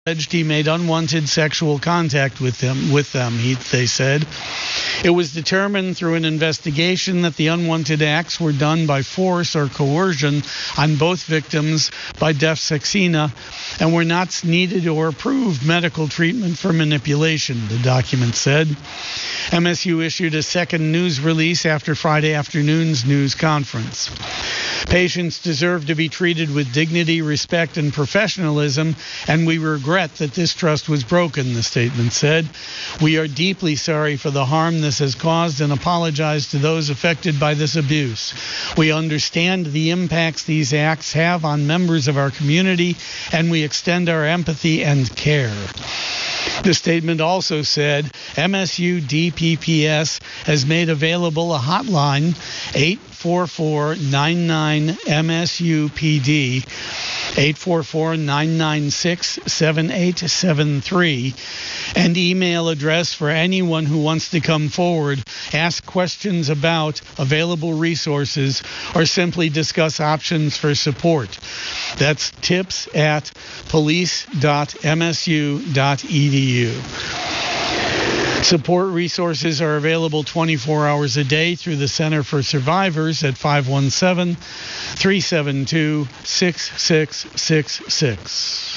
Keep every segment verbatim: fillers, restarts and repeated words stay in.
alleged he made unwanted sexual contact with them. With them, he, they said. It was determined through an investigation that the unwanted acts were done by force or coercion on both victims by Defsaxina and were not needed or approved medical treatment for manipulation, the document said. M S U issued a second news release after Friday afternoon's news conference. Patients deserve to be treated with dignity, respect, and professionalism, and we regret that this trust was broken, the statement said. We are deeply sorry for the harm this has caused and apologize to those affected by this abuse. We understand the impacts these acts have on members of our community, and we extend our empathy and care. The statement also said M S U D P P S has made available a hotline, eight four four, nine nine, M S U P D, eight four four, nine nine six, seven eight seven three, and email address for anyone who wants to come forward, ask questions about available resources, or simply discuss options for support. That's tips at police dot m s u dot e d u. Support resources are available twenty-four hours a day through the Center for Survivors at five one seven, three seven two, six six six six.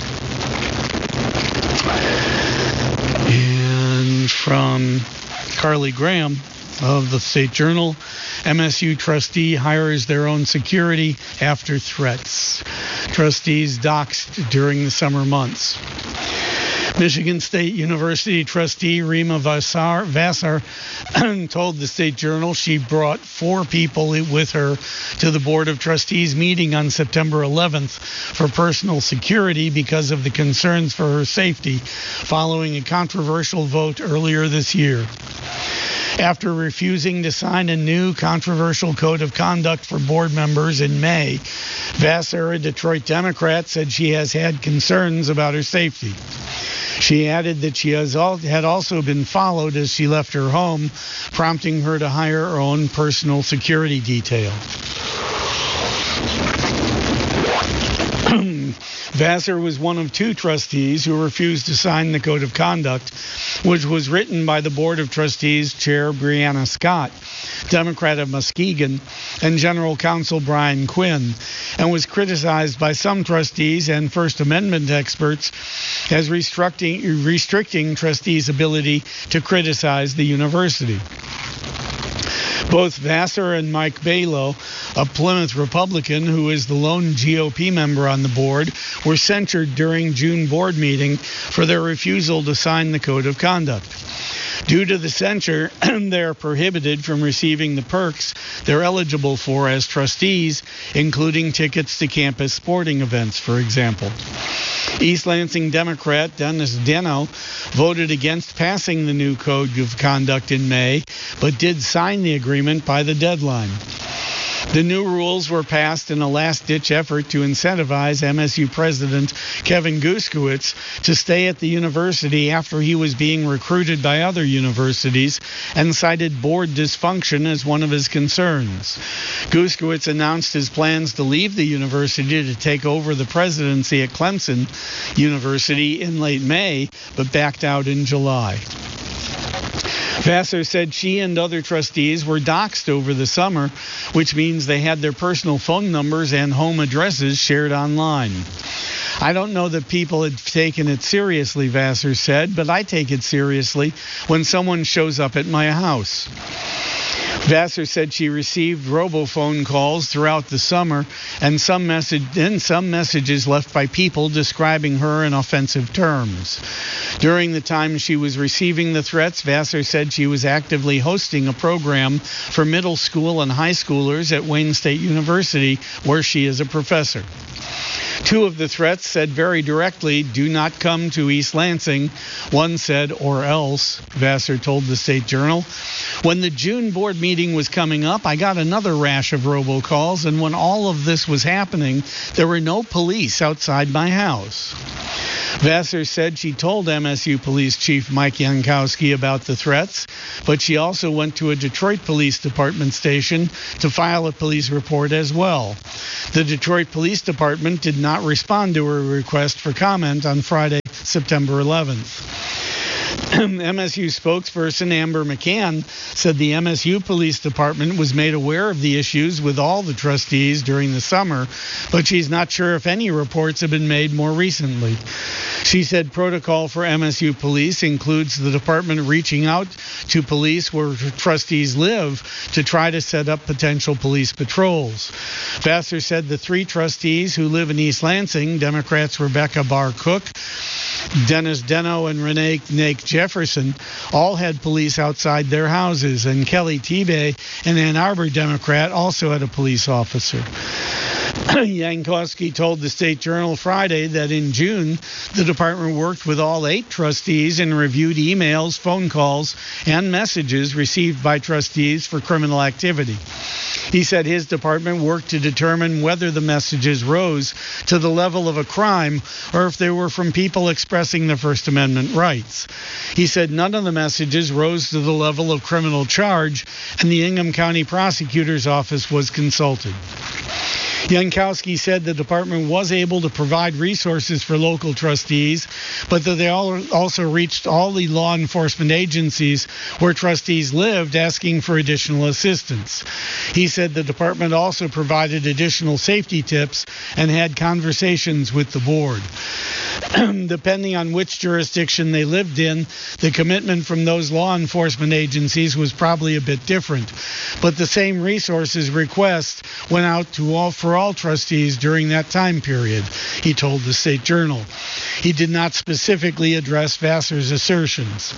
And from Carly Graham of the State Journal, M S U trustee hires their own security after threats. Trustees doxxed during the summer months. Michigan State University trustee Rima Vassar, Vassar told the State Journal she brought four people with her to the Board of Trustees meeting on September eleventh for personal security because of the concerns for her safety following a controversial vote earlier this year. After refusing to sign a new controversial code of conduct for board members in May, Vassar, a Detroit Democrat, said she has had concerns about her safety. She added that she has all, had also been followed as she left her home, prompting her to hire her own personal security detail. Vassar was one of two trustees who refused to sign the Code of Conduct, which was written by the Board of Trustees Chair Brianna Scott, Democrat of Muskegon, and General Counsel Brian Quinn, and was criticized by some trustees and First Amendment experts as restricting, restricting trustees' ability to criticize the university. Both Vassar and Mike Balow, a Plymouth Republican who is the lone G O P member on the board, were censured during June board meeting for their refusal to sign the Code of Conduct. Due to the censure, they are prohibited from receiving the perks they're eligible for as trustees, including tickets to campus sporting events, for example. East Lansing Democrat Dennis Deno voted against passing the new Code of Conduct in May, but did sign the agreement by the deadline. The new rules were passed in a last-ditch effort to incentivize M S U President Kevin Guskiewicz to stay at the university after he was being recruited by other universities and cited board dysfunction as one of his concerns. Guskiewicz announced his plans to leave the university to take over the presidency at Clemson University in late May, but backed out in July. Vassar said she and other trustees were doxxed over the summer, which means they had their personal phone numbers and home addresses shared online. I don't know that people had taken it seriously, Vassar said, but I take it seriously when someone shows up at my house. Vassar said she received robophone calls throughout the summer and some message and some messages left by people describing her in offensive terms. During the time she was receiving the threats, Vassar said she was actively hosting a program for middle school and high schoolers at Wayne State University, where she is a professor. Two of the threats said very directly, "Do not come to East Lansing." One said, "or else," Vassar told the State Journal. When the June board meeting was coming up, I got another rash of robocalls, and when all of this was happening, there were no police outside my house. Vassar said she told M S U Police Chief Mike Yankowski about the threats, but she also went to a Detroit Police Department station to file a police report as well. The Detroit Police Department did not respond to her request for comment on Friday, September eleventh. M S U spokesperson Amber McCann said the M S U Police Department was made aware of the issues with all the trustees during the summer, but she's not sure if any reports have been made more recently. She said protocol for M S U Police includes the department reaching out to police where trustees live to try to set up potential police patrols. Vassar said the three trustees who live in East Lansing, Democrats Rebecca Barr Cook, Dennis Deno, and Renee Nake Jefferson, all had police outside their houses, and Kelly Tebay, an Ann Arbor Democrat, also had a police officer. Yankowski told the State Journal Friday that in June, the department worked with all eight trustees and reviewed emails, phone calls, and messages received by trustees for criminal activity. He said his department worked to determine whether the messages rose to the level of a crime or if they were from people expressing their First Amendment rights. He said none of the messages rose to the level of criminal charge, and the Ingham County Prosecutor's Office was consulted. Yankowski said the department was able to provide resources for local trustees, but that they all also reached all the law enforcement agencies where trustees lived asking for additional assistance. He said the department also provided additional safety tips and had conversations with the board. Depending on which jurisdiction they lived in, the commitment from those law enforcement agencies was probably a bit different. But the same resources request went out to all for all trustees during that time period, he told the State Journal. He did not specifically address Vassar's assertions.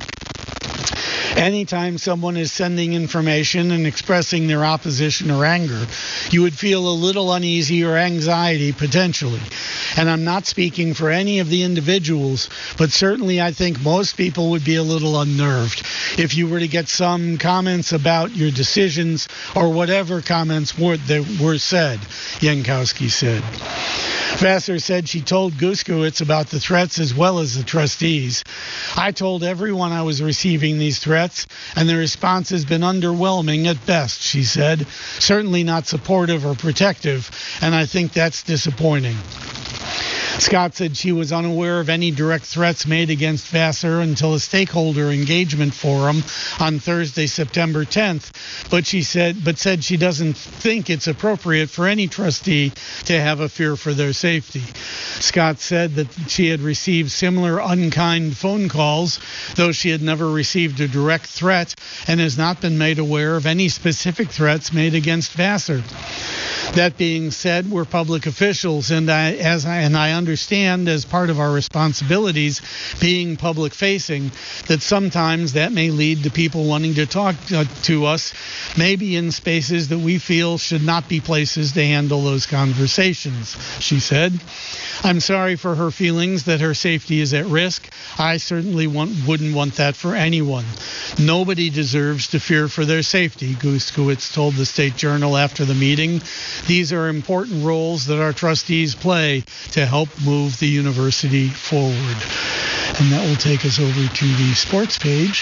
Anytime someone is sending information and expressing their opposition or anger, you would feel a little uneasy or anxiety potentially. And I'm not speaking for any of the individuals, but certainly I think most people would be a little unnerved if you were to get some comments about your decisions or whatever comments were, that were said, Yankowski said. Vassar said she told Guskiewicz about the threats as well as the trustees. I told everyone I was receiving these threats, and the response has been underwhelming at best, she said. Certainly not supportive or protective, and I think that's disappointing. Scott said she was unaware of any direct threats made against Vassar until a stakeholder engagement forum on Thursday, September tenth, but she said but said she doesn't think it's appropriate for any trustee to have a fear for their safety. Scott said that she had received similar unkind phone calls, though she had never received a direct threat and has not been made aware of any specific threats made against Vassar. That being said, we're public officials, and I, as I, and I understand as part of our responsibilities being public-facing that sometimes that may lead to people wanting to talk uh, to us, maybe in spaces that we feel should not be places to handle those conversations, she said. I'm sorry for her feelings that her safety is at risk. I certainly want, wouldn't want that for anyone. Nobody deserves to fear for their safety, Guskiewicz told the State Journal after the meeting. These are important roles that our trustees play to help move the university forward. And that will take us over to the sports page,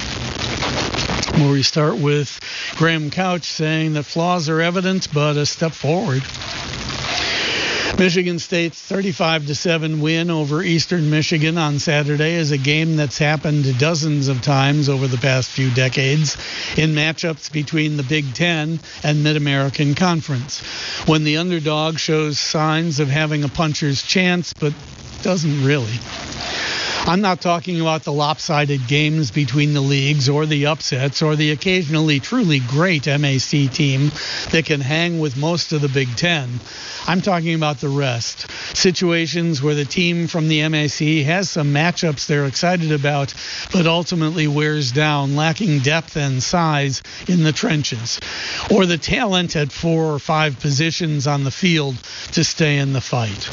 where we start with Graham Couch saying that flaws are evident, but a step forward. Michigan State's thirty-five to seven win over Eastern Michigan on Saturday is a game that's happened dozens of times over the past few decades in matchups between the Big Ten and Mid-American Conference, when the underdog shows signs of having a puncher's chance but doesn't really. I'm not talking about the lopsided games between the leagues or the upsets or the occasionally truly great M A C team that can hang with most of the Big Ten. I'm talking about the rest. Situations where the team from the M A C has some matchups they're excited about, but ultimately wears down, lacking depth and size in the trenches, or the talent at four or five positions on the field to stay in the fight.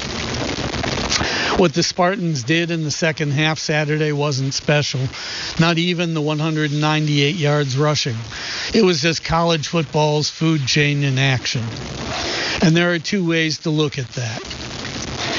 What the Spartans did in the second half Saturday wasn't special, not even the one hundred ninety-eight yards rushing. It was just college football's food chain in action. And there are two ways to look at that.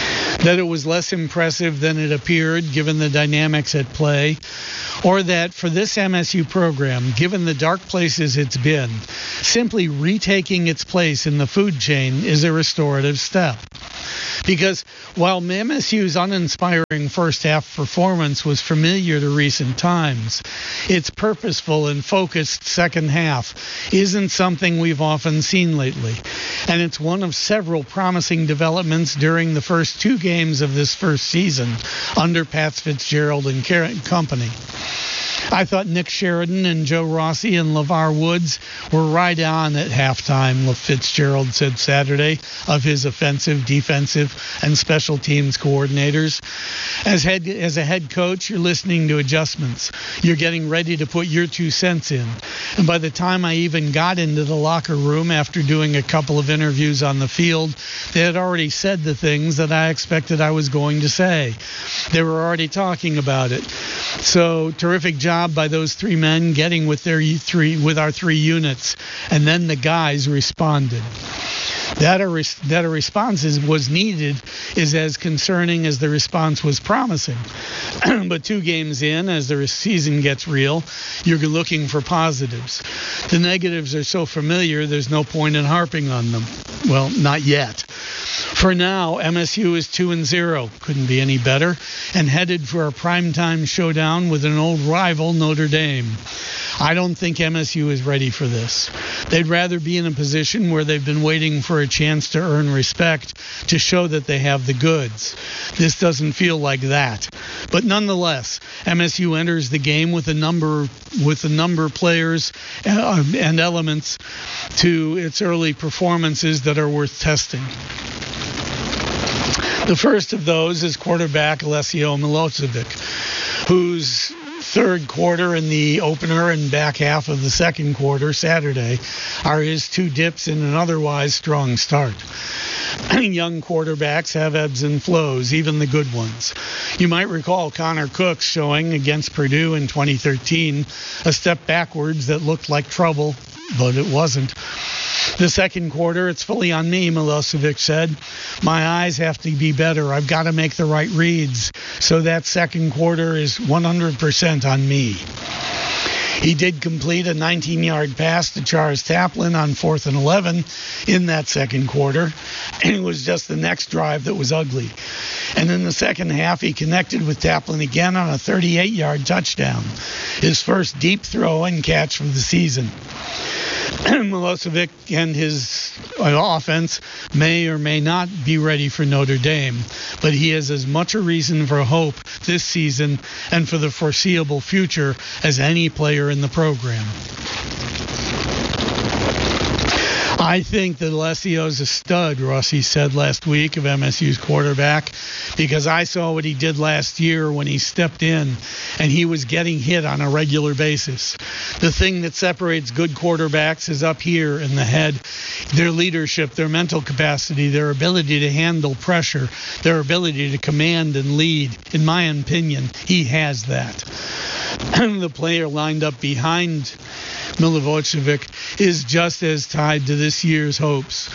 that it was less impressive than it appeared given the dynamics at play, or that for this M S U program, given the dark places it's been, simply retaking its place in the food chain is a restorative step. Because while M S U's uninspiring first half performance was familiar to recent times, its purposeful and focused second half isn't something we've often seen lately. And it's one of several promising developments during the first two games of this first season under Pat Fitzgerald and company. I thought Nick Sheridan and Joe Rossi and LeVar Woods were right on at halftime, Fitzgerald said Saturday of his offensive, defensive, and special teams coordinators. As head as a head coach, you're listening to adjustments. You're getting ready to put your two cents in. And by the time I even got into the locker room after doing a couple of interviews on the field, they had already said the things that I expected I was going to say. They were already talking about it. So terrific job by those three men getting with their three with our three units, and then the guys responded. That a, res- that a response is, was needed is as concerning as the response was promising. But two games in, as the season gets real, you're looking for positives. The negatives are so familiar, there's no point in harping on them. Well, not yet. For now, M S U is two and zero, couldn't be any better, and headed for a primetime showdown with an old rival, Notre Dame. I don't think M S U is ready for this. They'd rather be in a position where they've been waiting for a chance to earn respect, to show that they have the goods. This doesn't feel like that. But nonetheless, M S U enters the game with a number with a number of players uh, and elements to its early performances that are worth testing. The first of those is quarterback Alessio Milosevic, whose third quarter and the opener and back half of the second quarter Saturday are his two dips in an otherwise strong start. Young quarterbacks have ebbs and flows, even the good ones. You might recall Connor Cook showing against Purdue in twenty thirteen a step backwards that looked like trouble, but it wasn't. The second quarter, it's fully on me, Milosevic said. My eyes have to be better. I've got to make the right reads. So that second quarter is one hundred percent on me. He did complete a nineteen-yard pass to Charles Taplin on fourth and eleven in that second quarter. And it was just the next drive that was ugly. And in the second half, he connected with Taplin again on a thirty-eight-yard touchdown, his first deep throw and catch of the season. Milosevic and his offense may or may not be ready for Notre Dame, but he has as much a reason for hope this season and for the foreseeable future as any player in the program. I think that Alessio's a stud, Rossi said last week of M S U's quarterback, because I saw what he did last year when he stepped in and he was getting hit on a regular basis. The thing that separates good quarterbacks is up here in the head. Their leadership, their mental capacity, their ability to handle pressure, their ability to command and lead. In my opinion, he has that. The player lined up behind Milosevic is just as tied to this year's hopes.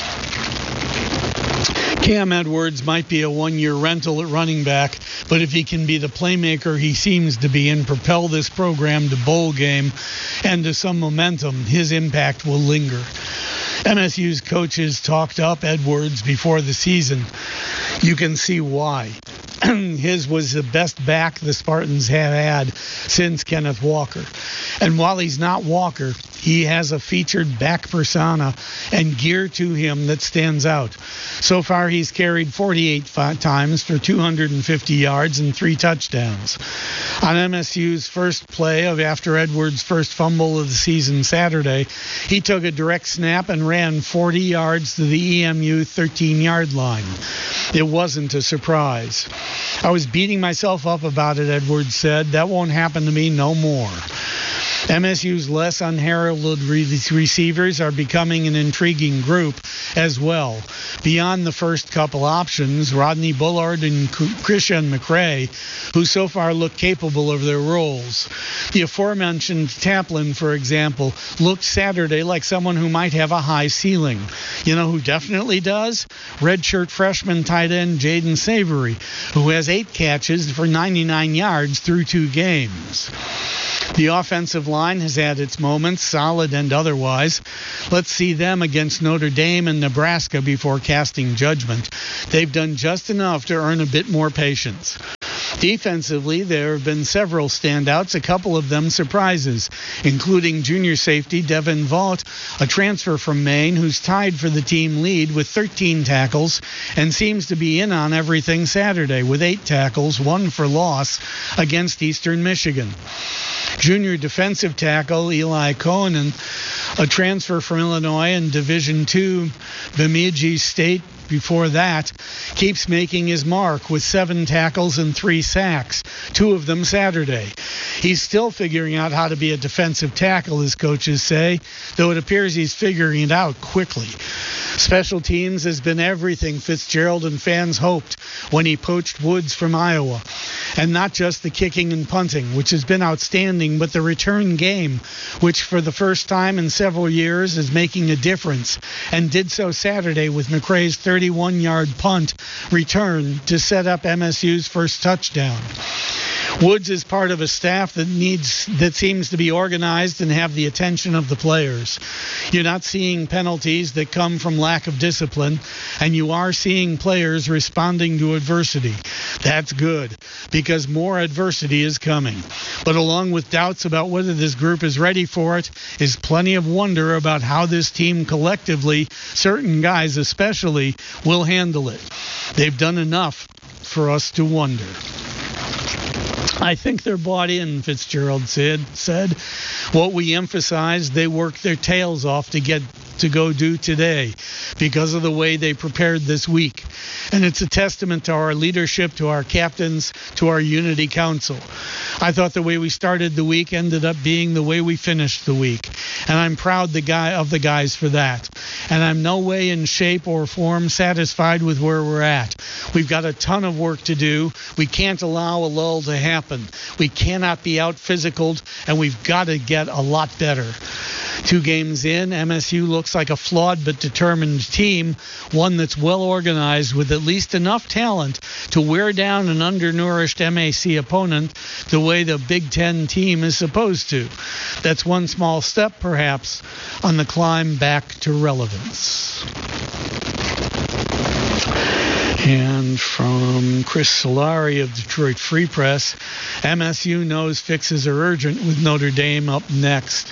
Cam Edwards might be a one-year rental at running back, but if he can be the playmaker he seems to be and propel this program to bowl game and to some momentum, his impact will linger. M S U's coaches talked up Edwards before the season. You can see why. His was the best back the Spartans have had since Kenneth Walker. And while he's not Walker, he has a featured back persona and gear to him that stands out. So far, he's carried forty-eight times for two hundred fifty yards and three touchdowns. On M S U's first play of after Edwards' first fumble of the season Saturday, he took a direct snap and ran forty yards to the E M U thirteen-yard line. It wasn't a surprise. I was beating myself up about it, Edwards said. That won't happen to me no more. M S U's less unheralded re- receivers are becoming an intriguing group as well. Beyond the first couple options, Rodney Bullard and Christian McRae, who so far look capable of their roles. The aforementioned Taplin, for example, looked Saturday like someone who might have a high ceiling. You know who definitely does? Redshirt freshman tight end Jaden Savory, who has eight catches for ninety-nine yards through two games. The offensive line has had its moments, solid and otherwise. Let's see them against Notre Dame and Nebraska before casting judgment. They've done just enough to earn a bit more patience. Defensively, there have been several standouts, a couple of them surprises, including junior safety Devin Vaught, a transfer from Maine who's tied for the team lead with thirteen tackles and seems to be in on everything Saturday with eight tackles, one for loss against Eastern Michigan. Junior defensive tackle Eli Cohen, a transfer from Illinois in Division two, Bemidji State before that, keeps making his mark with seven tackles and three sacks, two of them Saturday. He's still figuring out how to be a defensive tackle, his coaches say, though it appears he's figuring it out quickly. Special teams has been everything Fitzgerald and fans hoped when he poached Woods from Iowa. And not just the kicking and punting, which has been outstanding, but the return game, which for the first time in several years is making a difference, and did so Saturday with McRae's thirty-one-yard punt return to set up M S U's first touchdown. Woods is part of a staff that needs that seems to be organized and have the attention of the players. You're not seeing penalties that come from lack of discipline, and you are seeing players responding to adversity. That's good, because more adversity is coming. But along with doubts about whether this group is ready for it, is plenty of wonder about how this team collectively, certain guys especially, will handle it. They've done enough for us to wonder. I think they're bought in, Fitzgerald said. said. What we emphasized, they worked their tails off to get to go do today because of the way they prepared this week. And it's a testament to our leadership, to our captains, to our Unity Council. I thought the way we started the week ended up being the way we finished the week. And I'm proud the guy of the guys for that. And I'm no way in shape or form satisfied with where we're at. We've got a ton of work to do. We can't allow a lull to happen. We cannot be out-physicaled, and we've got to get a lot better. Two games in, M S U looks like a flawed but determined team, one that's well organized with at least enough talent to wear down an undernourished M A C opponent the way the Big Ten team is supposed to. That's one small step, perhaps, on the climb back to relevance. And from Chris Solari of Detroit Free Press, M S U knows fixes are urgent with Notre Dame up next.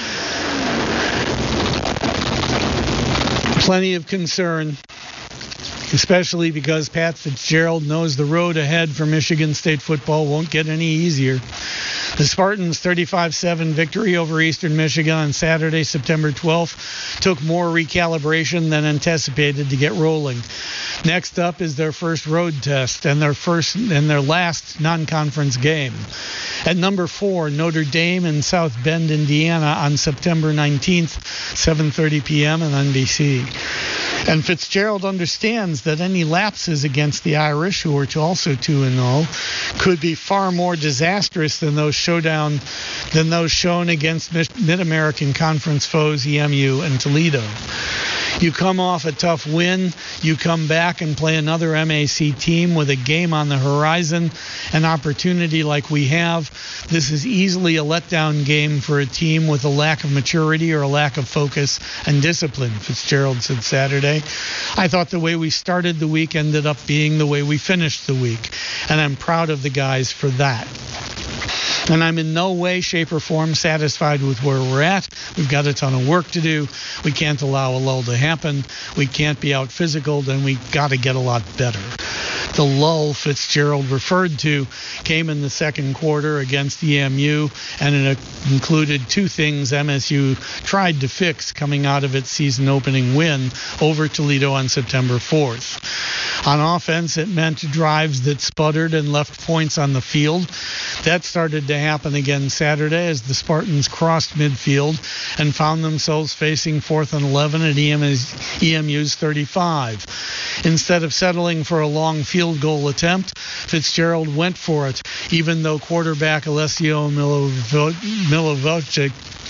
Plenty of concern, especially because Pat Fitzgerald knows the road ahead for Michigan State football won't get any easier. The Spartans' thirty-five seven victory over Eastern Michigan on Saturday, September twelfth, took more recalibration than anticipated to get rolling. Next up is their first road test and their first and their last non-conference game. At number four, Notre Dame in South Bend, Indiana on September nineteenth, seven thirty p.m. on N B C. And Fitzgerald understands that any lapses against the Irish, who are also two and oh, could be far more disastrous than those showdown than those shown against Mid-American Conference foes E M U and Toledo. You come off a tough win, you come back and play another M A C team with a game on the horizon, an opportunity like we have. This is easily a letdown game for a team with a lack of maturity or a lack of focus and discipline, Fitzgerald said Saturday. I thought the way we started the week ended up being the way we finished the week, and I'm proud of the guys for that. And I'm in no way, shape, or form satisfied with where we're at. We've got a ton of work to do. We can't allow a lull to happen. We can't be out physical, and we got to get a lot better. The lull Fitzgerald referred to came in the second quarter against E M U, and it included two things M S U tried to fix coming out of its season-opening win over Toledo on September fourth. On offense, it meant drives that sputtered and left points on the field. That started to happen again Saturday as the Spartans crossed midfield and found themselves facing fourth and eleven at E M U's thirty-five. Instead of settling for a long field goal attempt, Fitzgerald went for it, even though quarterback Alessio Milivojevic,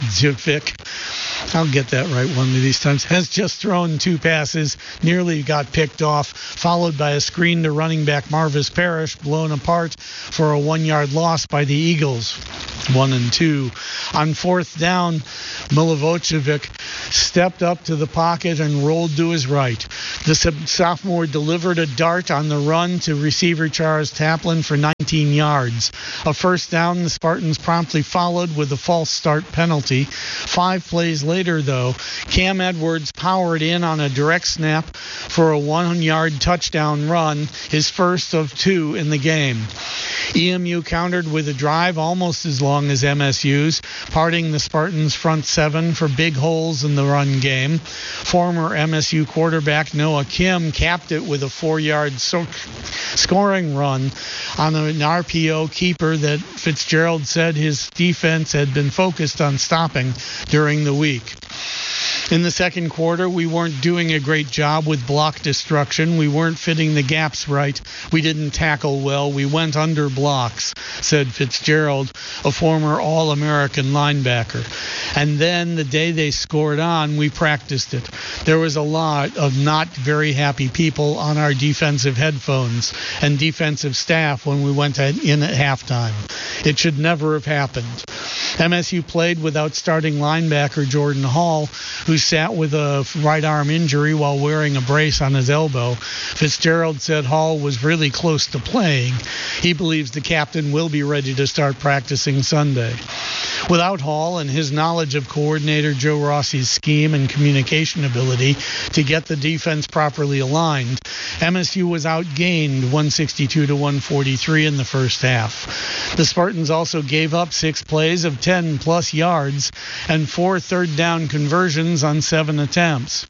I'll get that right one of these times, has just thrown two passes, nearly got picked off, followed by a screen to running back Marvis Parrish, blown apart for a one-yard loss by the Eagles. One and two. On fourth down, Milivojevic stepped up to the pocket and rolled to his right. The sophomore delivered a dart on the run to receiver Charles Taplin for nineteen yards. A first down, the Spartans promptly followed with a false start penalty. Five plays later, though, Cam Edwards powered in on a direct snap for a one-yard touchdown run, his first of two in the game. E M U countered with a drive almost as long as M S U's, parting the Spartans' front seven for big holes in the run game. Former M S U quarterback Noah Kim capped it with a four-yard so- scoring run on an R P O keeper that Fitzgerald said his defense had been focused on stopping during the week. In the second quarter, we weren't doing a great job with block destruction. We weren't fitting the gaps right. We didn't tackle well. We went under blocks, said Fitzgerald, a former All-American linebacker. And then the day they scored on, we practiced it. There was a lot of not very happy people on our defensive headphones and defensive staff when we went in at halftime. It should never have happened. M S U played without starting linebacker Jordan Hall, who sat with a right arm injury while wearing a brace on his elbow. Fitzgerald said Hall was really close to playing. He believes the captain will be ready to start practicing Sunday. Without Hall and his knowledge of coordinator Joe Rossi's scheme and communication ability to get the defense properly aligned, M S U was outgained one sixty-two to one forty-three in the first half. The Spartans also gave up six plays of ten plus yards and four third down conversions on seven attempts.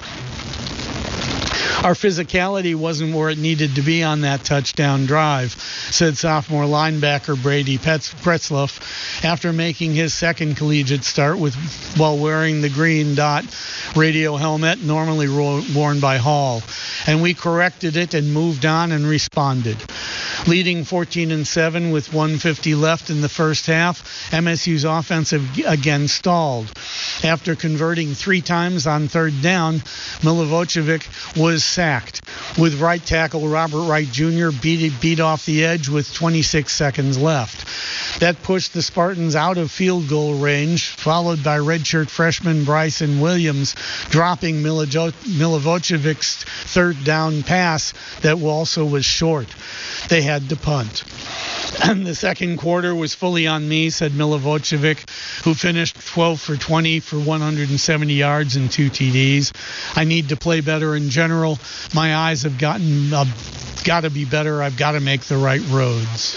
Our physicality wasn't where it needed to be on that touchdown drive, said sophomore linebacker Brady Pretzloff after making his second collegiate start with while wearing the green dot radio helmet normally worn by Hall. And we corrected it and moved on and responded. Leading fourteen and seven with one fifty left in the first half, M S U's offensive again stalled. After converting three times on third down, Milivojevic was sacked, with right tackle Robert Wright Junior beat, beat off the edge with twenty-six seconds left. That pushed the Spartans out of field goal range, followed by redshirt freshman Bryson Williams dropping Milivojevic's third down pass that also was short. They had to punt. And the second quarter was fully on me, said Milivojevic, who finished twelve for twenty for one hundred seventy yards and two T Ds. I need to play better in general. My eyes have gotten uh, got to be better. I've got to make the right roads.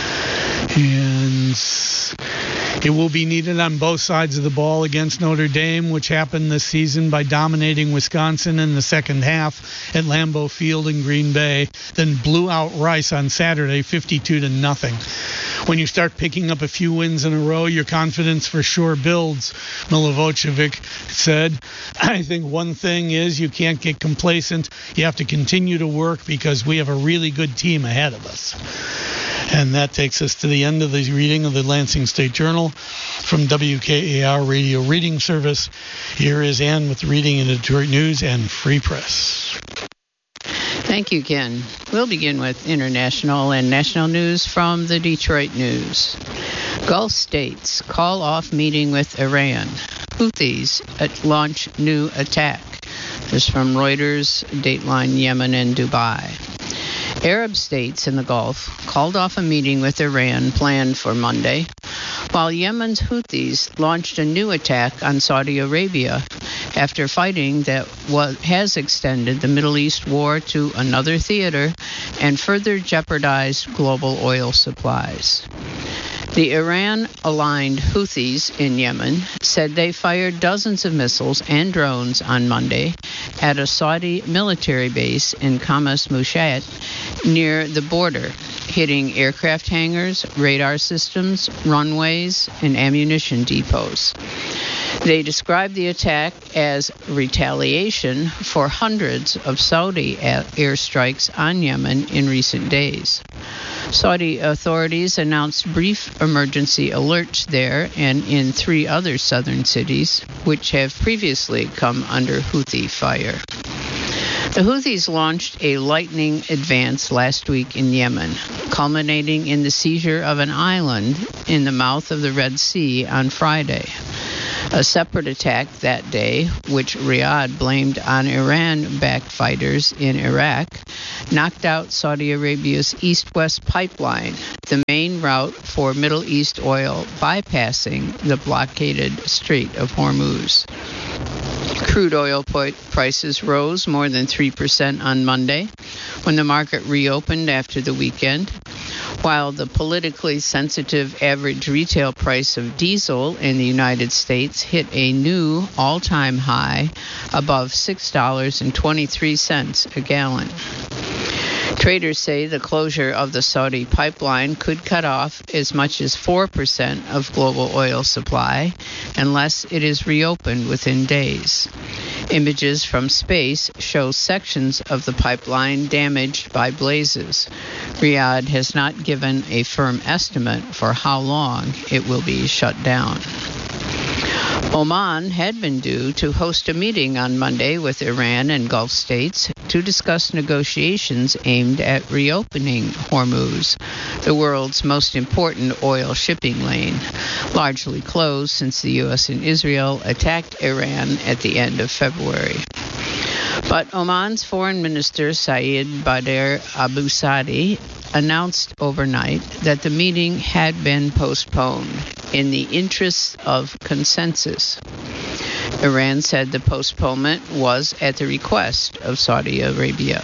And it will be needed on both sides of the ball against Notre Dame, which happened this season by dominating Wisconsin in the second half at Lambeau Field in Green Bay, then blew out Rice on Saturday fifty-two to nothing. When you start picking up a few wins in a row, your confidence for sure builds, Milivojevic said. I think one thing is you can't get complacent. You have to continue to work because we have a really good team ahead of us. And that takes us to the end of the reading of the Lansing State Journal from W K A R Radio Reading Service. Here is Ann with the reading in the Detroit News and Free Press. Thank you, Ken. We'll begin with international and national news from the Detroit News. Gulf states call off meeting with Iran. Houthis at launch new attack. This is from Reuters, Dateline, Yemen, and Dubai. Arab states in the Gulf called off a meeting with Iran planned for Monday, while Yemen's Houthis launched a new attack on Saudi Arabia after fighting that was, has extended the Middle East war to another theater and further jeopardized global oil supplies. The Iran-aligned Houthis in Yemen said they fired dozens of missiles and drones on Monday at a Saudi military base in Khamis Mushat near the border, hitting aircraft hangars, radar systems, runways, and ammunition depots. They described the attack as retaliation for hundreds of Saudi airstrikes on Yemen in recent days. Saudi authorities announced brief emergency alerts there and in three other southern cities, which have previously come under Houthi fire. The Houthis launched a lightning advance last week in Yemen, culminating in the seizure of an island in the mouth of the Red Sea on Friday. A separate attack that day, which Riyadh blamed on Iran-backed fighters in Iraq, knocked out Saudi Arabia's East-West pipeline, the main route for Middle East oil bypassing the blockaded Strait of Hormuz. Crude oil prices rose more than three percent on Monday when the market reopened after the weekend, while the politically sensitive average retail price of diesel in the United States hit a new all-time high above six dollars and twenty-three cents a gallon. Traders say the closure of the Saudi pipeline could cut off as much as four percent of global oil supply unless it is reopened within days. Images from space show sections of the pipeline damaged by blazes. Riyadh has not given a firm estimate for how long it will be shut down. Oman had been due to host a meeting on Monday with Iran and Gulf states to discuss negotiations aimed at reopening Hormuz, the world's most important oil shipping lane, largely closed since the U S and Israel attacked Iran at the end of February. But Oman's Foreign Minister Saeed Badr Abu Sadi announced overnight that the meeting had been postponed in the interests of consensus. Iran said the postponement was at the request of Saudi Arabia.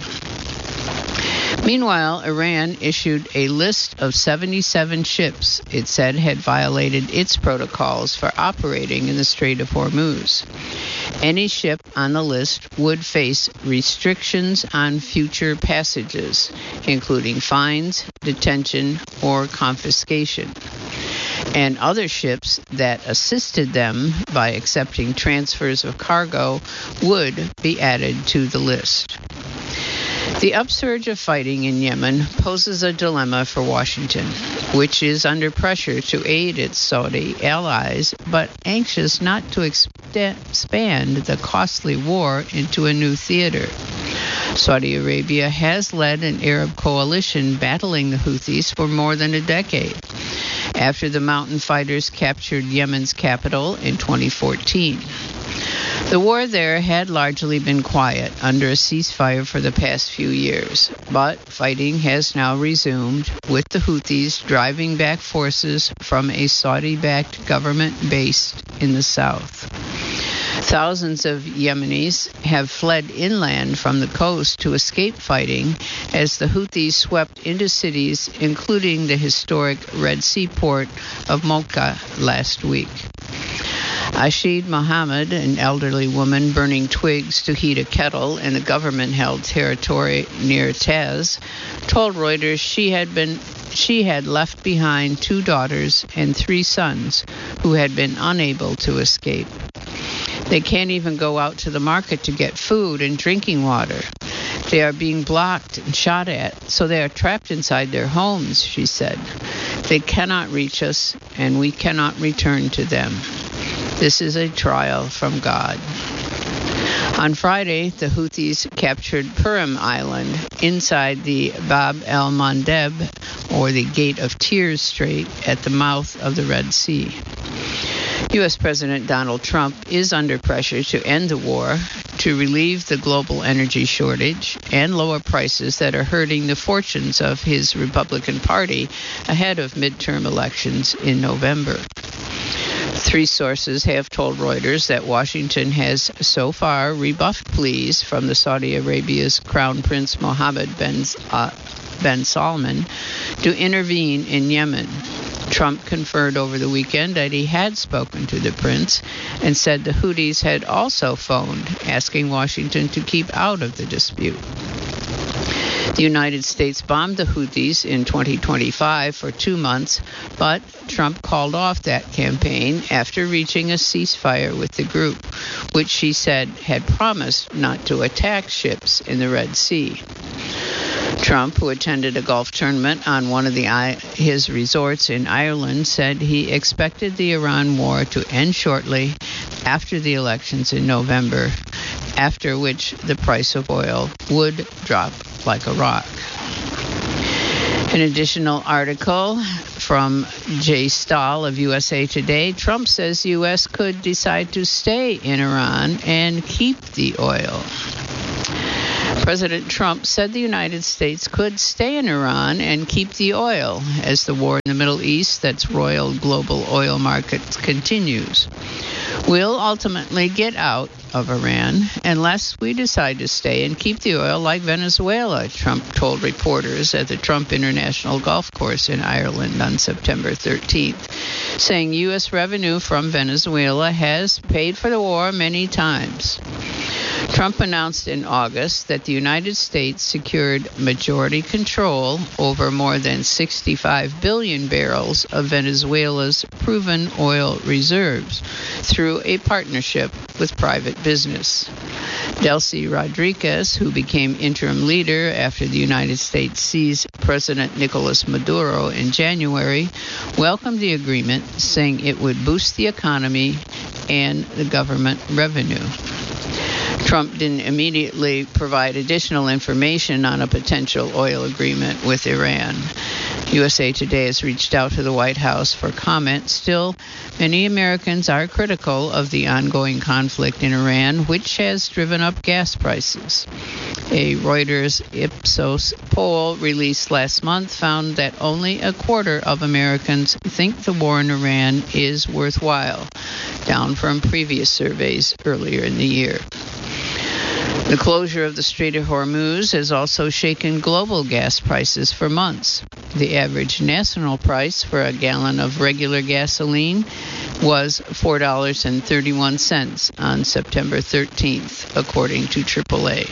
Meanwhile, Iran issued a list of seventy-seven ships it said had violated its protocols for operating in the Strait of Hormuz. Any ship on the list would face restrictions on future passages, including fines, detention, or confiscation. And other ships that assisted them by accepting transfers of cargo would be added to the list. The upsurge of fighting in Yemen poses a dilemma for Washington, which is under pressure to aid its Saudi allies, but anxious not to expand the costly war into a new theater. Saudi Arabia has led an Arab coalition battling the Houthis for more than a decade, after the mountain fighters captured Yemen's capital in twenty fourteen. The war there had largely been quiet under a ceasefire for the past few years, but fighting has now resumed, with the Houthis driving back forces from a Saudi-backed government based in the south. Thousands of Yemenis have fled inland from the coast to escape fighting as the Houthis swept into cities, including the historic Red Sea port of Mocha last week. Ashid Mohammed, an elderly woman burning twigs to heat a kettle in a government-held territory near Taz, told Reuters she had been she had left behind two daughters and three sons who had been unable to escape. They can't even go out to the market to get food and drinking water. They are being blocked and shot at, so they are trapped inside their homes, she said. They cannot reach us, and we cannot return to them. This is a trial from God. On Friday, the Houthis captured Purim Island inside the Bab el-Mandeb, or the Gate of Tears Strait, at the mouth of the Red Sea. U S President Donald Trump is under pressure to end the war, to relieve the global energy shortage, and lower prices that are hurting the fortunes of his Republican Party ahead of midterm elections in November. Three sources have told Reuters that Washington has so far rebuffed pleas from the Saudi Arabia's Crown Prince Mohammed bin, uh, bin Salman to intervene in Yemen. Trump confirmed over the weekend that he had spoken to the prince and said the Houthis had also phoned, asking Washington to keep out of the dispute. The United States bombed the Houthis in twenty twenty-five for two months, but Trump called off that campaign after reaching a ceasefire with the group, which she said had promised not to attack ships in the Red Sea. Trump, who attended a golf tournament on one of the his resorts in Ireland, said he expected the Iran war to end shortly after the elections in November, after which the price of oil would drop like a rock. An additional article from Jay Stahl of U S A Today. Trump says U S could decide to stay in Iran and keep the oil. President Trump said the United States could stay in Iran and keep the oil as the war in the Middle East that's roiled global oil markets continues. We'll ultimately get out of Iran unless we decide to stay and keep the oil like Venezuela, Trump told reporters at the Trump International Golf Course in Ireland on September thirteenth, saying U S revenue from Venezuela has paid for the war many times. Trump announced in August that the United States secured majority control over more than sixty-five billion barrels of Venezuela's proven oil reserves through a partnership with private business. Delcy Rodriguez, who became interim leader after the United States seized President Nicolas Maduro in January, welcomed the agreement, saying it would boost the economy and the government revenue. Trump didn't immediately provide additional information on a potential oil agreement with Iran. U S A Today has reached out to the White House for comment. Still, many Americans are critical of the ongoing conflict in Iran, which has driven up gas prices. A Reuters Ipsos poll released last month found that only a quarter of Americans think the war in Iran is worthwhile, down from previous surveys earlier in the year. The closure of the Strait of Hormuz has also shaken global gas prices for months. The average national price for a gallon of regular gasoline was four dollars and thirty-one cents on September thirteenth, according to triple A.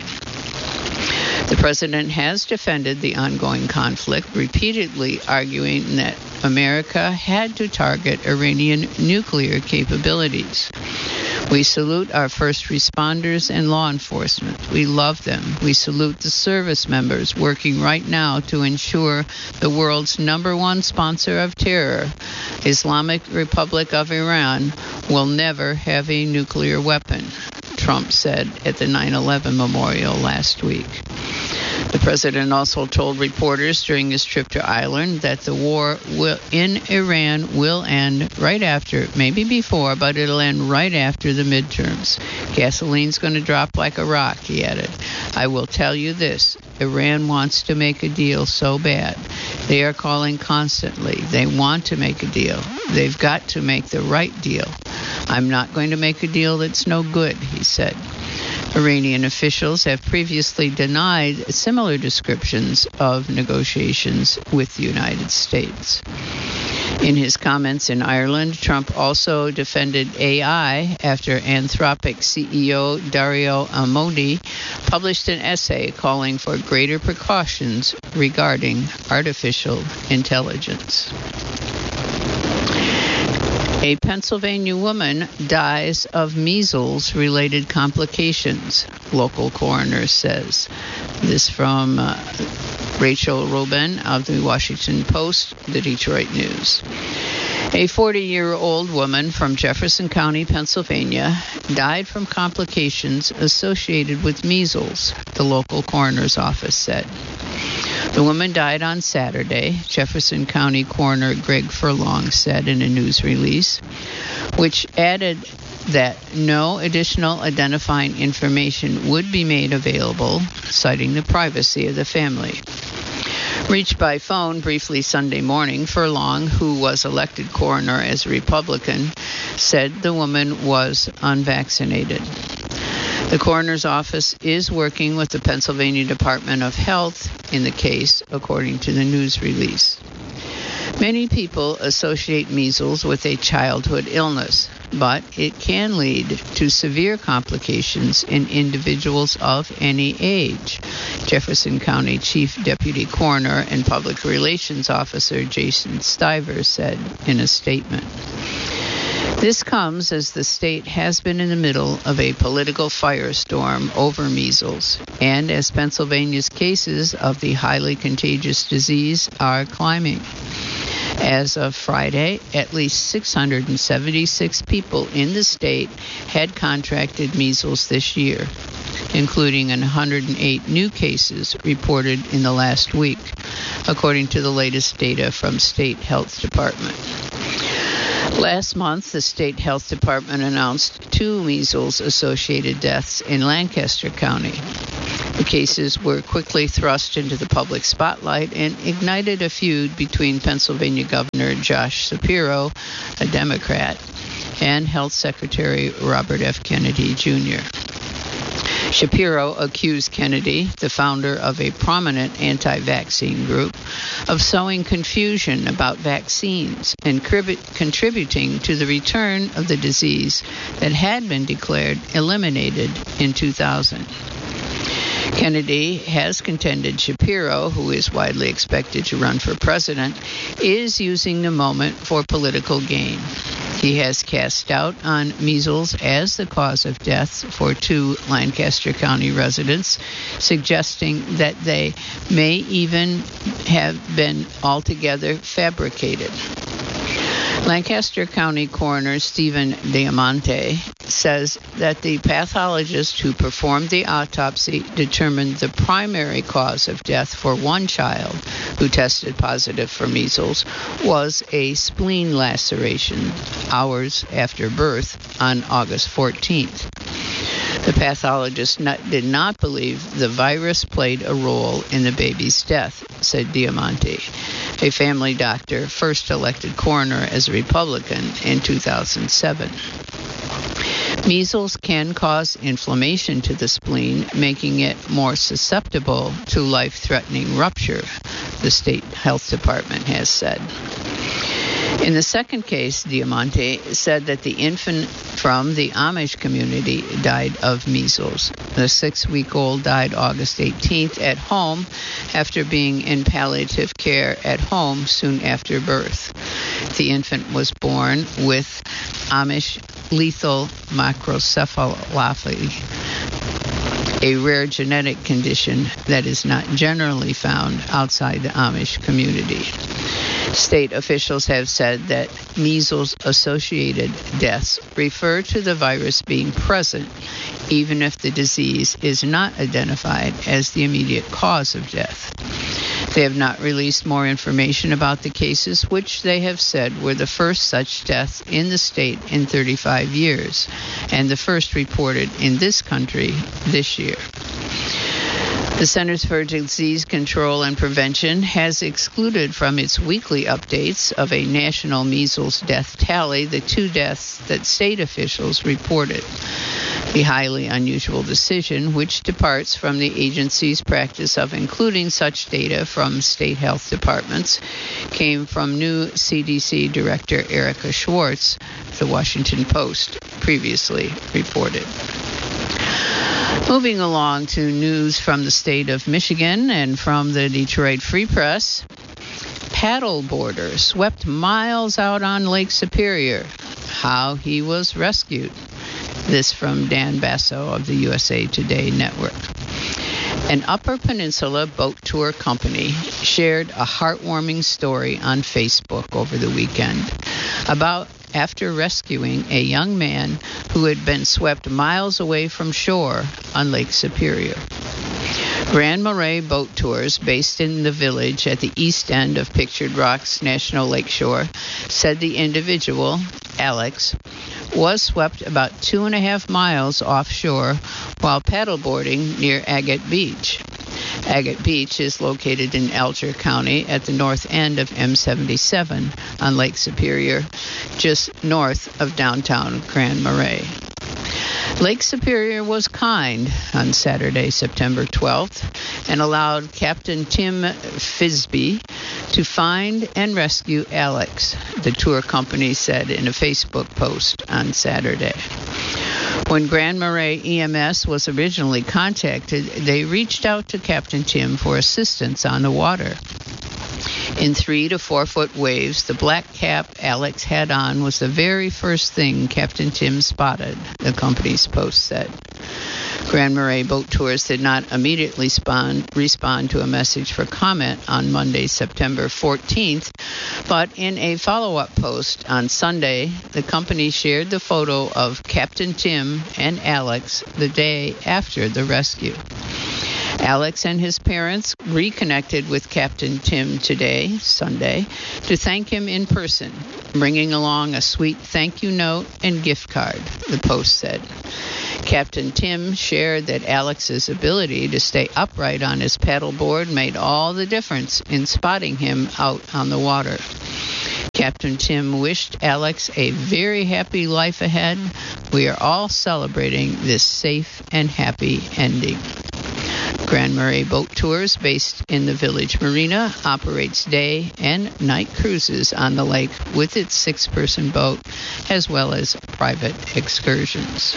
The president has defended the ongoing conflict, repeatedly arguing that America had to target Iranian nuclear capabilities. We salute our first responders and law enforcement. We love them. We salute the service members working right now to ensure the world's number one sponsor of terror, Islamic Republic of Iran, will never have a nuclear weapon, Trump said at the nine eleven memorial last week. The president also told reporters during his trip to Ireland that the war will, in Iran will end right after, maybe before, but it'll end right after the midterms. Gasoline's going to drop like a rock, he added. I will tell you this, Iran wants to make a deal so bad. They are calling constantly. They want to make a deal. They've got to make the right deal. I'm not going to make a deal that's no good, he said. Iranian officials have previously denied similar descriptions of negotiations with the United States. In his comments in Ireland, Trump also defended A I after Anthropic C E O Dario Amodei published an essay calling for greater precautions regarding artificial intelligence. A Pennsylvania woman dies of measles-related complications, local coroner says. This from uh, Rachel Robin of the Washington Post, the Detroit News. A forty-year-old woman from Jefferson County, Pennsylvania, died from complications associated with measles, the local coroner's office said. The woman died on Saturday, Jefferson County Coroner Greg Furlong said in a news release, which added that no additional identifying information would be made available, citing the privacy of the family. Reached by phone briefly Sunday morning, Furlong, who was elected coroner as a Republican, said the woman was unvaccinated. The coroner's office is working with the Pennsylvania Department of Health in the case, according to the news release. Many people associate measles with a childhood illness, but it can lead to severe complications in individuals of any age. Jefferson County Chief Deputy Coroner and Public Relations Officer Jason Stiver said in a statement. This comes as the state has been in the middle of a political firestorm over measles, and as Pennsylvania's cases of the highly contagious disease are climbing. As of Friday, at least six hundred seventy-six people in the state had contracted measles this year, including one hundred eight new cases reported in the last week, according to the latest data from State Health Department. Last month, the State Health Department announced two measles-associated deaths in Lancaster County. The cases were quickly thrust into the public spotlight and ignited a feud between Pennsylvania Governor Josh Shapiro, a Democrat, and Health Secretary Robert F. Kennedy, Junior Shapiro accused Kennedy, the founder of a prominent anti-vaccine group, of sowing confusion about vaccines and crib- contributing to the return of the disease that had been declared eliminated in two thousand. Kennedy has contended Shapiro, who is widely expected to run for president, is using the moment for political gain. He has cast doubt on measles as the cause of death for two Lancaster County residents, suggesting that they may even have been altogether fabricated. Lancaster County Coroner Stephen Diamante says that the pathologist who performed the autopsy determined the primary cause of death for one child who tested positive for measles was a spleen laceration hours after birth on August fourteenth. The pathologist not, did not believe the virus played a role in the baby's death, said Diamante, a family doctor first elected coroner as a Republican in two thousand seven. Measles can cause inflammation to the spleen, making it more susceptible to life-threatening rupture, the state health department has said. In the second case, Diamante said that the infant from the Amish community died of measles. The six-week-old died August eighteenth at home after being in palliative care at home soon after birth. The infant was born with Amish lethal microcephalopathy, a rare genetic condition that is not generally found outside the Amish community. State officials have said that measles-associated deaths refer to the virus being present, even if the disease is not identified as the immediate cause of death. They have not released more information about the cases, which they have said were the first such deaths in the state in thirty-five years, and the first reported in this country this year. The Centers for Disease Control and Prevention has excluded from its weekly updates of a national measles death tally the two deaths that state officials reported. The highly unusual decision, which departs from the agency's practice of including such data from state health departments, came from new C D C Director Erica Schwartz, the Washington Post previously reported. Moving along to news from the state of Michigan and from the Detroit Free Press. Paddleboarder swept miles out on Lake Superior. How he was rescued. This from Dan Basso of the U S A Today Network. An Upper Peninsula boat tour company shared a heartwarming story on Facebook over the weekend about after rescuing a young man who had been swept miles away from shore on Lake Superior. Grand Marais Boat Tours, based in the village at the east end of Pictured Rocks National Lakeshore, said the individual, Alex, was swept about two and a half miles offshore while paddleboarding near Agate Beach. Agate Beach is located in Alger County at the north end of M seventy-seven on Lake Superior, just north of downtown Grand Marais. Lake Superior was kind on Saturday, September twelfth, and allowed Captain Tim Fisby to find and rescue Alex, the tour company said in a Facebook post on Saturday. When Grand Marais E M S was originally contacted, they reached out to Captain Tim for assistance on the water. In three to four foot waves, the black cap Alex had on was the very first thing Captain Tim spotted, the company's post said. Grand Marais Boat Tours did not immediately respond, respond to a message for comment on Monday, September fourteenth, but in a follow-up post on Sunday, the company shared the photo of Captain Tim and Alex the day after the rescue. Alex and his parents reconnected with Captain Tim today, Sunday, to thank him in person, bringing along a sweet thank you note and gift card, the post said. Captain Tim shared that Alex's ability to stay upright on his paddleboard made all the difference in spotting him out on the water. Captain Tim wished Alex a very happy life ahead. We are all celebrating this safe and happy ending. Grand Marais Boat Tours, based in the Village Marina, operates day and night cruises on the lake with its six-person boat, as well as private excursions.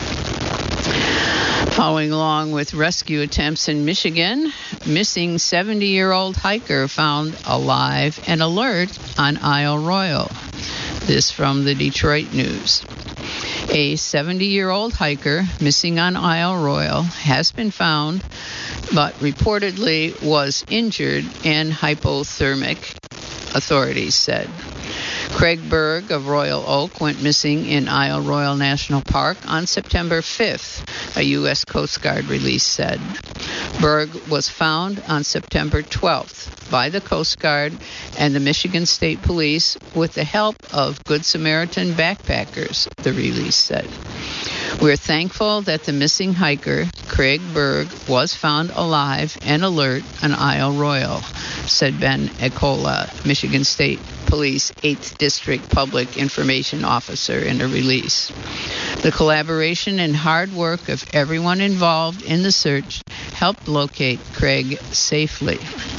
Following along with rescue attempts in Michigan, missing seventy-year-old hiker found alive and alert on Isle Royal. This from the Detroit News. A seventy-year-old hiker missing on Isle Royal has been found, but reportedly was injured and hypothermic, authorities said. Craig Berg of Royal Oak went missing in Isle Royal National Park on September fifth, a U S Coast Guard release said. Berg was found on September twelfth by the Coast Guard and the Michigan State Police with the help of Good Samaritan backpackers, the release said. We're thankful that the missing hiker, Craig Berg, was found alive and alert on Isle Royal, said Ben Ecola, Michigan State Police eighth District Public Information Officer, in a release. The collaboration and hard work of everyone involved in the search helped locate Craig safely.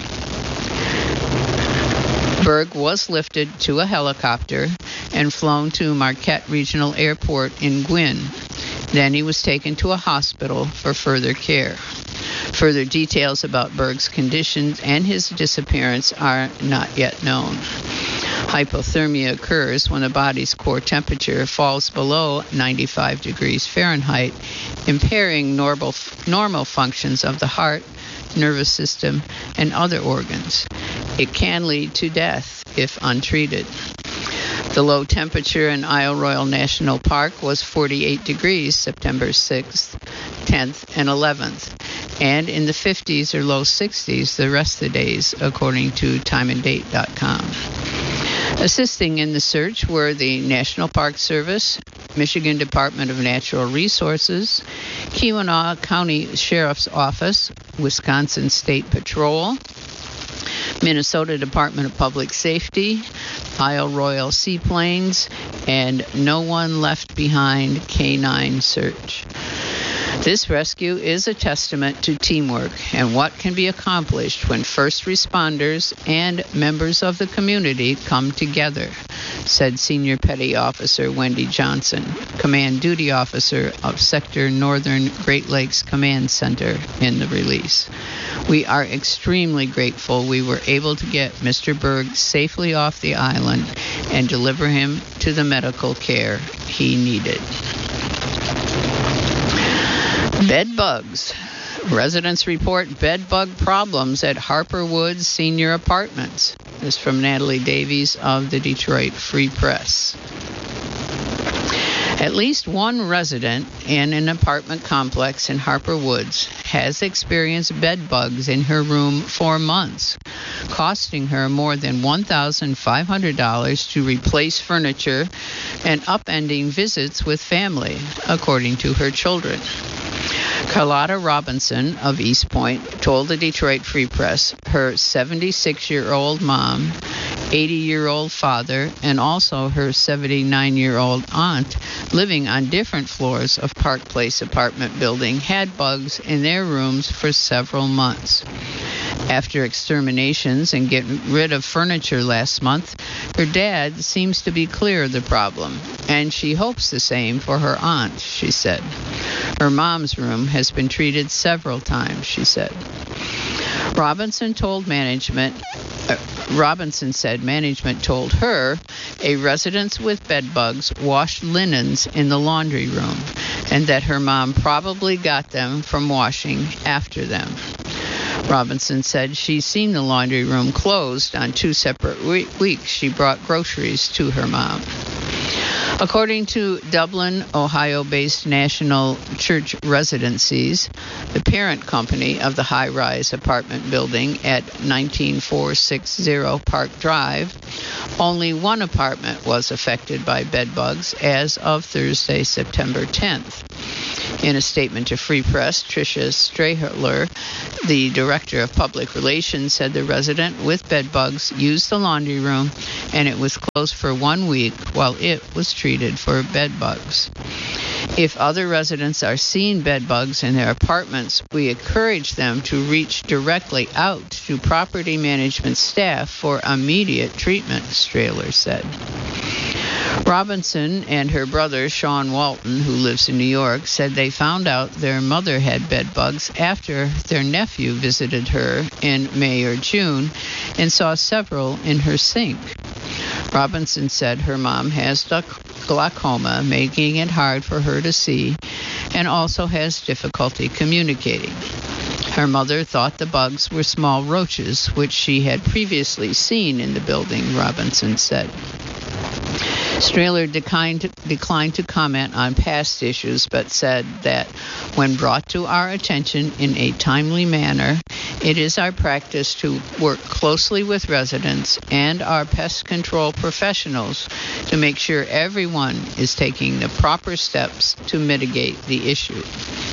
Berg was lifted to a helicopter and flown to Marquette Regional Airport in Gwin. Then he was taken to a hospital for further care. Further details about Berg's conditions and his disappearance are not yet known. Hypothermia occurs when the body's core temperature falls below ninety-five degrees Fahrenheit, impairing normal, normal functions of the heart, nervous system, and other organs. It can lead to death if untreated. The low temperature in Isle Royal National Park was forty-eight degrees September sixth, tenth, and eleventh, and in the fifties or low sixties the rest of the days, according to time and date dot com. Assisting in the search were the National Park Service, Michigan Department of Natural Resources, Keweenaw County Sheriff's Office, Wisconsin State Patrol, Minnesota Department of Public Safety, Isle Royal Seaplanes, and No One Left Behind K nine Search. This rescue is a testament to teamwork and what can be accomplished when first responders and members of the community come together, said Senior Petty Officer Wendy Johnson, Command Duty Officer of Sector Northern Great Lakes Command Center, in the release. We are extremely grateful we were able to get Mister Berg safely off the island and deliver him to the medical care he needed. Bed bugs. Residents report bed bug problems at Harper Woods Senior Apartments. This from Natalie Davies of the Detroit Free Press. At least one resident in an apartment complex in Harper Woods has experienced bed bugs in her room for months, costing her more than one thousand five hundred dollars to replace furniture and upending visits with family, according to her children. Carlotta Robinson of East Point told the Detroit Free Press her seventy-six-year-old mom eighty-year-old father, and also her seventy-nine-year-old aunt living on different floors of Park Place apartment building had bugs in their rooms for several months. After exterminations and getting rid of furniture last month, her dad seems to be clear of the problem, and she hopes the same for her aunt, she said. Her mom's room has been treated several times, she said. Robinson told management, uh, Robinson said management told her a resident with bed bugs washed linens in the laundry room, and that her mom probably got them from washing after them. Robinson said she's seen the laundry room closed on two separate we- weeks. She brought groceries to her mom. According to Dublin, Ohio-based National Church Residencies, the parent company of the high-rise apartment building at nineteen four sixty Park Drive, only one apartment was affected by bedbugs as of Thursday, September tenth. In a statement to Free Press, Tricia Strahler, the director of public relations, said the resident with bedbugs used the laundry room and it was closed for one week while it was treated for bedbugs. If other residents are seeing bedbugs in their apartments, we encourage them to reach directly out to property management staff for immediate treatment, Strahler said. Robinson and her brother, Sean Walton, who lives in New York, said they found out their mother had bed bugs after their nephew visited her in May or June and saw several in her sink. Robinson said her mom has glaucoma, making it hard for her to see, and also has difficulty communicating. Her mother thought the bugs were small roaches, which she had previously seen in the building, Robinson said. Strahler declined, declined to comment on past issues, but said that when brought to our attention in a timely manner, it is our practice to work closely with residents and our pest control professionals to make sure everyone is taking the proper steps to mitigate the issue.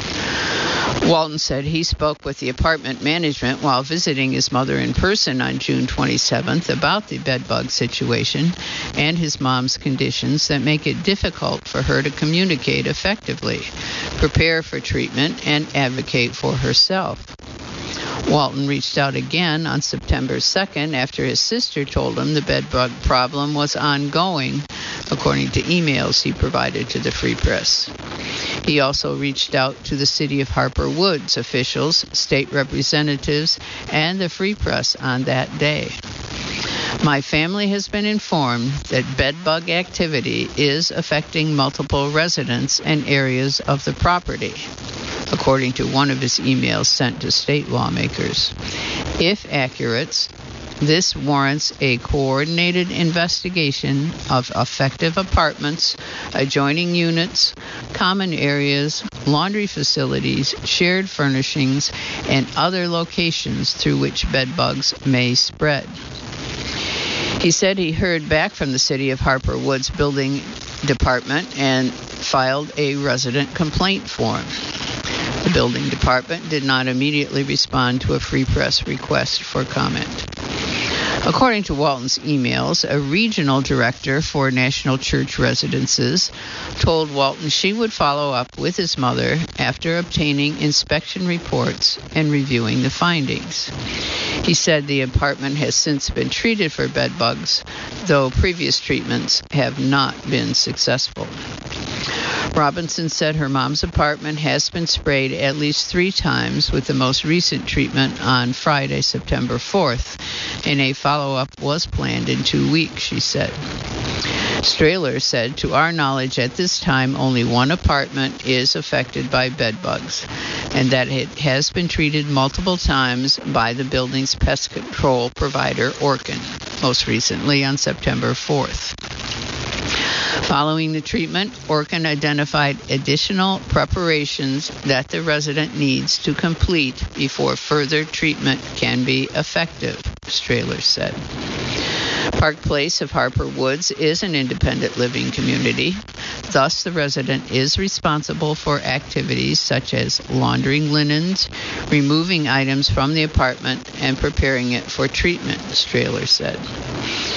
Walton said he spoke with the apartment management while visiting his mother in person on June twenty-seventh about the bedbug situation and his mom's conditions that make it difficult for her to communicate effectively, prepare for treatment, and advocate for herself. Walton reached out again on September second after his sister told him the bedbug problem was ongoing, according to emails he provided to the Free Press. He also reached out to the city of Harper Woods officials, state representatives, and the Free Press on that day. My family has been informed that bedbug activity is affecting multiple residents and areas of the property, according to one of his emails sent to state lawmakers. If accurate, this warrants a coordinated investigation of affected apartments, adjoining units, common areas, laundry facilities, shared furnishings, and other locations through which bedbugs may spread. He said he heard back from the City of Harper Woods Building Department and filed a resident complaint form. The building department did not immediately respond to a Free Press request for comment. According to Walton's emails, a regional director for National Church Residences told Walton she would follow up with his mother after obtaining inspection reports and reviewing the findings. He said the apartment has since been treated for bed bugs, though previous treatments have not been successful. Robinson said her mom's apartment has been sprayed at least three times, with the most recent treatment on Friday, September fourth, and a follow-up was planned in two weeks, she said. Strahler said, to our knowledge at this time, only one apartment is affected by bed bugs, and that it has been treated multiple times by the building's pest control provider, Orkin, most recently on September fourth. Following the treatment, Orkin identified additional preparations that the resident needs to complete before further treatment can be effective, Strahler said. Park Place of Harper Woods is an independent living community. Thus, the resident is responsible for activities such as laundering linens, removing items from the apartment, and preparing it for treatment, Strahler said.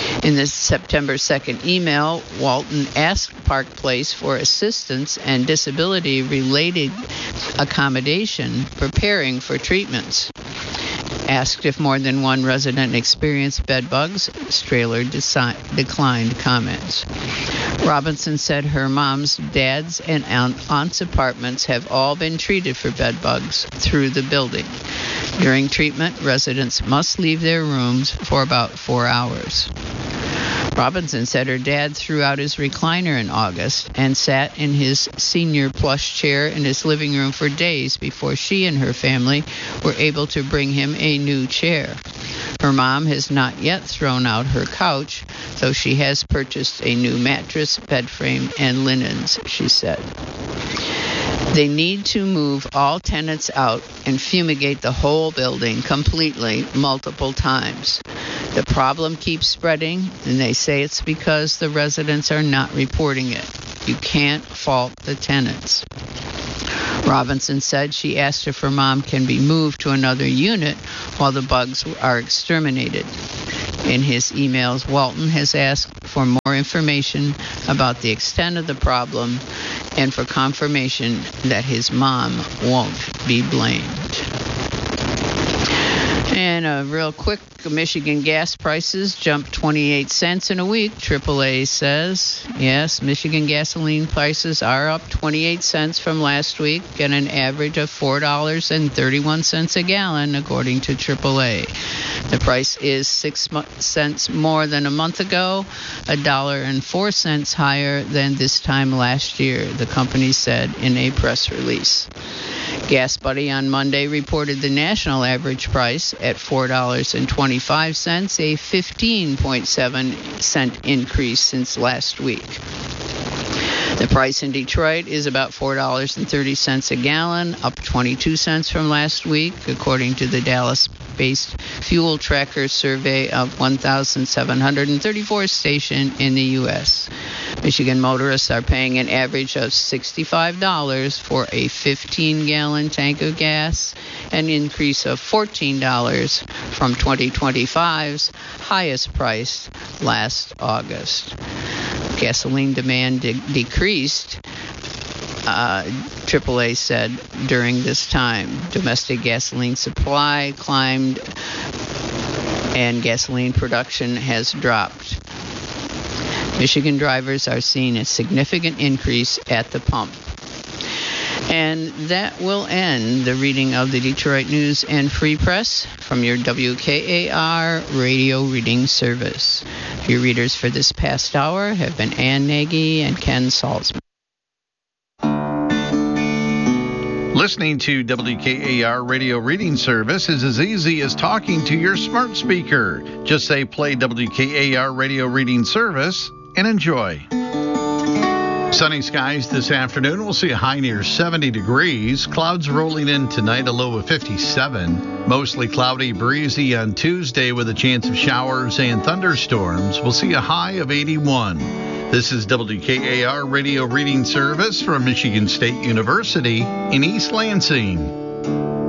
In the September second email, Walton asked Park Place for assistance and disability-related accommodation preparing for treatments. Asked if more than one resident experienced bed bugs, Strehler deci- declined comments. Robinson said her mom's, dad's, and aunt's apartments have all been treated for bed bugs through the building. During treatment, residents must leave their rooms for about four hours. Robinson said her dad threw out his recliner in August and sat in his senior plush chair in his living room for days before she and her family were able to bring him a new chair. Her mom has not yet thrown out her couch, though she has purchased a new mattress, bed frame, and linens, she said. They need to move all tenants out and fumigate the whole building completely multiple times. The problem keeps spreading, and they say it's because the residents are not reporting it. You can't fault the tenants. Robinson said she asked if her mom can be moved to another unit while the bugs are exterminated. In his emails, Walton has asked for more information about the extent of the problem and for confirmation that his mom won't be blamed. And a real quick, Michigan gas prices jumped twenty-eight cents in a week, triple A says. Yes, Michigan gasoline prices are up twenty-eight cents from last week and an average of four dollars and thirty-one cents a gallon, according to triple A. The price is six cents more than a month ago, a dollar and four cents higher than this time last year, the company said in a press release. Gas Buddy on Monday reported the national average price at four dollars and twenty-five cents, a fifteen point seven cent increase since last week. The price in Detroit is about four dollars and thirty cents a gallon, up twenty-two cents from last week, according to the Dallas-based Fuel Tracker survey of one thousand seven hundred thirty-four stations in the U S Michigan motorists are paying an average of sixty-five dollars for a fifteen-gallon tank of gas, an increase of fourteen dollars from twenty twenty-five's highest price last August. Gasoline demand de- decreased, uh, triple A said during this time. Domestic gasoline supply climbed and gasoline production has dropped. Michigan drivers are seeing a significant increase at the pump. And that will end the reading of the Detroit News and Free Press from your W K A R radio reading service. Your readers for this past hour have been Ann Nagy and Ken Salzman. Listening to W K A R radio reading service is as easy as talking to your smart speaker. Just say play W K A R radio reading service and enjoy. Sunny skies this afternoon. We'll see a high near seventy degrees. Clouds rolling in tonight, a low of fifty-seven. Mostly cloudy, breezy on Tuesday with a chance of showers and thunderstorms. We'll see a high of eighty-one. This is W K A R radio reading service from Michigan State University in East Lansing.